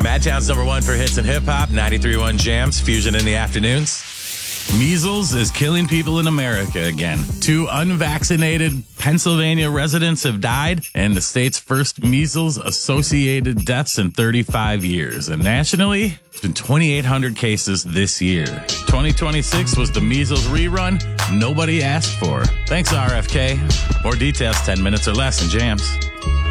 Madtown's number one for hits and hip-hop, 93.1 Jams, Fusion in the afternoons. Measles is killing people in America again. 2 unvaccinated Pennsylvania residents have died, and the state's first measles-associated deaths in 35 years. And nationally, it's been 2,800 cases this year. 2026 was the measles rerun nobody asked for. Thanks, RFK. More details, 10 minutes or less in Jams.